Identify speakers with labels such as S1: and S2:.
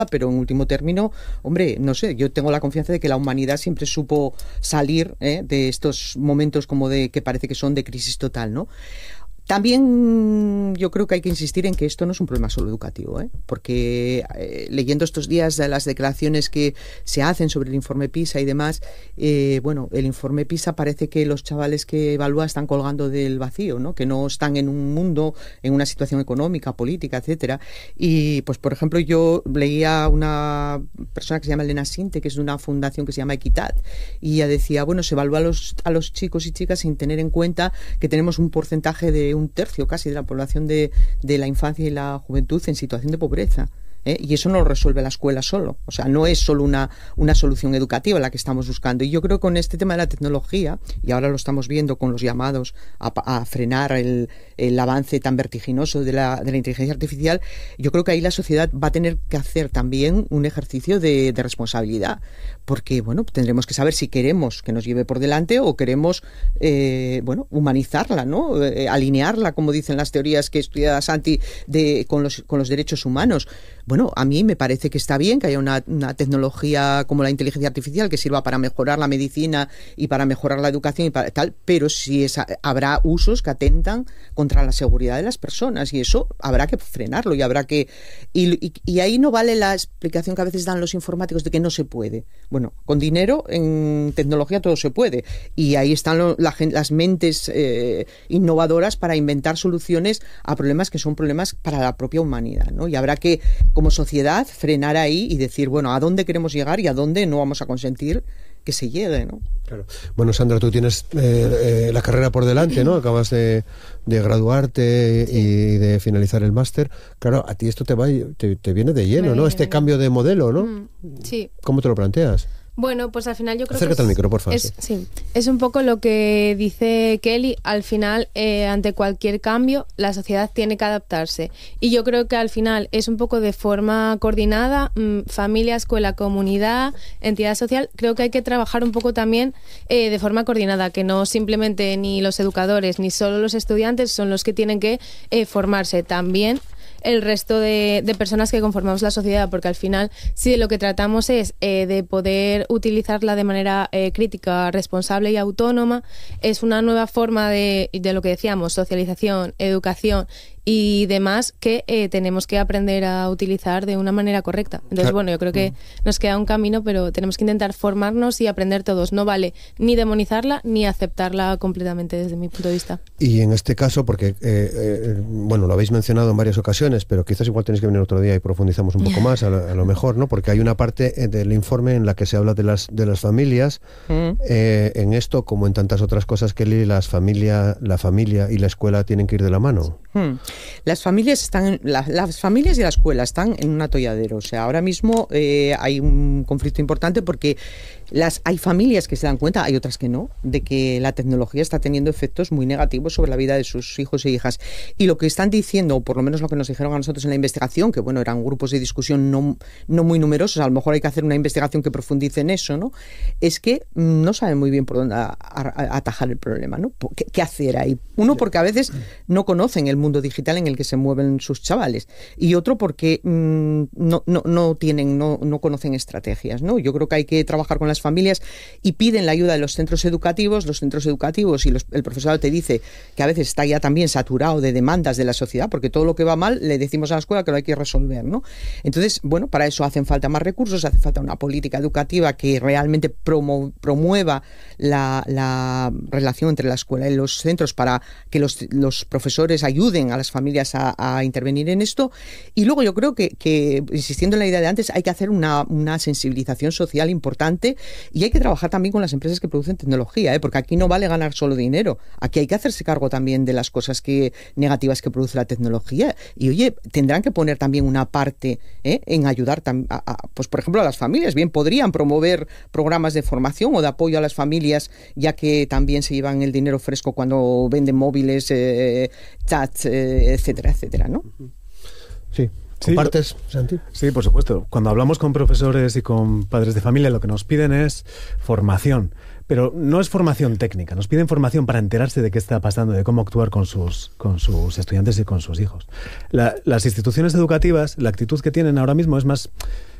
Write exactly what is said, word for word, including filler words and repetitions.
S1: pero en último término, hombre, no sé, yo tengo la confianza de que la humanidad siempre supo salir ¿eh? de estos momentos como de que parece que son de crisis total, ¿no? También yo creo que hay que insistir en que esto no es un problema solo educativo, ¿eh? porque eh, leyendo estos días las declaraciones que se hacen sobre el informe PISA y demás, eh, bueno, el informe PISA parece que los chavales que evalúa están colgando del vacío, ¿no? Que no están en un mundo, en una situación económica, política, etcétera. Y pues por ejemplo yo leía una persona que se llama Elena Sinte, que es de una fundación que se llama Equitad, y ella decía, bueno, se evalúa a los, a los chicos y chicas sin tener en cuenta que tenemos un porcentaje de un tercio casi de la población de, de la infancia y la juventud en situación de pobreza. ¿eh? Y eso no lo resuelve la escuela solo. O sea, no es solo una, una solución educativa la que estamos buscando. Y yo creo que con este tema de la tecnología, y ahora lo estamos viendo con los llamados a, a frenar el, el avance tan vertiginoso de la, de la inteligencia artificial, yo creo que ahí la sociedad va a tener que hacer también un ejercicio de, de responsabilidad. Porque, bueno, tendremos que saber si queremos que nos lleve por delante o queremos, eh, bueno, humanizarla, ¿no? Eh, alinearla, como dicen las teorías que estudia Santi, de, con, los, con los derechos humanos. Bueno, a mí me parece que está bien que haya una, una tecnología como la inteligencia artificial que sirva para mejorar la medicina y para mejorar la educación y para tal, pero sí es, habrá usos que atentan contra la seguridad de las personas y eso habrá que frenarlo y habrá que... Y, y, y ahí no vale la explicación que a veces dan los informáticos de que no se puede. Bueno, con dinero en tecnología todo se puede y ahí están lo, la, las mentes eh, innovadoras para inventar soluciones a problemas que son problemas para la propia humanidad, ¿no? Y habrá que, como sociedad, frenar ahí y decir, bueno, ¿a dónde queremos llegar y a dónde no vamos a consentir que se llegue, ¿no?
S2: Claro. Bueno, Sandra, tú tienes eh, eh, la carrera por delante, ¿no? Acabas de, de graduarte sí. y de finalizar el máster. Claro, a ti esto te va te, te viene de lleno, Me ¿no? Viene, este cambio de modelo, ¿no?
S3: Mm, sí.
S2: ¿Cómo te lo planteas?
S3: Bueno, pues al final yo creo
S2: Acércate
S3: que es,
S2: al micro, por favor.
S3: Es, sí, es un poco lo que dice Kelly. Al final, eh, ante cualquier cambio, la sociedad tiene que adaptarse. Y yo creo que al final es un poco de forma coordinada, mmm, familia, escuela, comunidad, entidad social. Creo que hay que trabajar un poco también eh, de forma coordinada, que no simplemente ni los educadores ni solo los estudiantes son los que tienen que eh, formarse. También el resto de, de personas que conformamos la sociedad, porque al final sí de lo que tratamos es eh, de poder utilizarla de manera eh, crítica, responsable y autónoma. Es una nueva forma de, de lo que decíamos, socialización, educación y demás que eh, tenemos que aprender a utilizar de una manera correcta. Entonces, claro. bueno, yo creo que nos queda un camino, pero tenemos que intentar formarnos y aprender todos. No vale ni demonizarla ni aceptarla completamente desde mi punto de vista.
S2: Y en este caso, porque, eh, eh, bueno, lo habéis mencionado en varias ocasiones, pero quizás igual tenéis que venir otro día y profundizamos un poco más, a lo, a lo mejor, ¿no? Porque hay una parte del informe en la que se habla de las, de las familias. Mm. Eh, en esto, como en tantas otras cosas, Kelly, las familia, la familia y la escuela tienen que ir de la mano.
S1: Mm. Las familias están, la, las familias y la escuela están en un atolladero. O sea, ahora mismo eh, hay un conflicto importante porque las, hay familias que se dan cuenta, hay otras que no, de que la tecnología está teniendo efectos muy negativos sobre la vida de sus hijos e hijas. Y lo que están diciendo, o por lo menos lo que nos dijeron a nosotros en la investigación, que bueno, eran grupos de discusión no, no muy numerosos, a lo mejor hay que hacer una investigación que profundice en eso, ¿no? Es que no saben muy bien por dónde a, a, atajar el problema, ¿no? ¿Qué, qué hacer ahí? Uno, porque a veces no conocen el mundo digital en el que se mueven sus chavales, y otro porque mmm, no, no, no tienen, no, no conocen estrategias, ¿no? Yo creo que hay que trabajar con las familias y piden la ayuda de los centros educativos. Los centros educativos y los, el profesorado te dice que a veces está ya también saturado de demandas de la sociedad, porque todo lo que va mal le decimos a la escuela que lo hay que resolver, ¿no? Entonces, bueno, para eso hacen falta más recursos, hace falta una política educativa que realmente promo, promueva la, la relación entre la escuela y los centros para que los, los profesores ayuden a las familias a, a intervenir en esto. Y luego yo creo que, que, insistiendo en la idea de antes, hay que hacer una, una sensibilización social importante y hay que trabajar también con las empresas que producen tecnología, ¿eh? Porque aquí no vale ganar solo dinero, aquí hay que hacerse cargo también de las cosas que, negativas que produce la tecnología y oye, tendrán que poner también una parte ¿eh? en ayudar a, a, pues por ejemplo a las familias. Bien podrían promover programas de formación o de apoyo a las familias, ya que también se llevan el dinero fresco cuando venden móviles, eh, chats, eh, etcétera, etcétera, ¿no?
S2: Sí. ¿Compartes, sí, Santi?
S4: Sí, por supuesto. Cuando hablamos con profesores y con padres de familia, lo que nos piden es formación. Pero no es formación técnica, nos piden formación para enterarse de qué está pasando, de cómo actuar con sus, con sus estudiantes y con sus hijos. La, las instituciones educativas, la actitud que tienen ahora mismo es más...